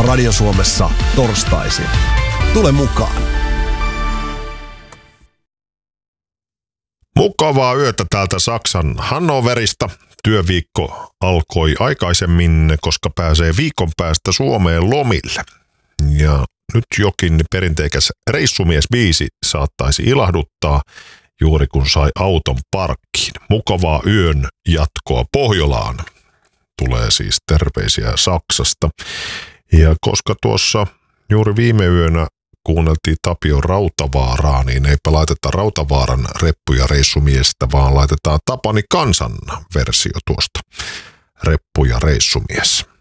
Radio Suomessa torstaisin. Tule mukaan. Mukavaa yötä täältä Saksan Hannoverista. Työviikko alkoi aikaisemmin, koska pääsee viikon päästä Suomeen lomille. Ja nyt jokin perinteikäs reissumies-biisi saattaisi ilahduttaa juuri kun sai auton parkkiin. Mukavaa yön jatkoa Pohjolaan. Tulee siis terveisiä Saksasta. Ja koska tuossa juuri viime yönä kuunneltiin Tapio Rautavaaraa, niin eipä laiteta Rautavaaran reppu- ja reissumiestä, vaan laitetaan Tapani Kansan versio tuosta Reppu ja reissumies.